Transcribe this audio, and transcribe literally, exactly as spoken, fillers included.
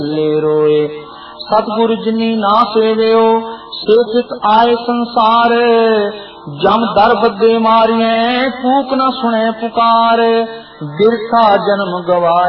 ले रोए। सतगुरु जिनी ना सेवियो से चित आए संसार, जम दर बदे मारिए कूक न सुने पुकार, बिरथा जन्म गवाए।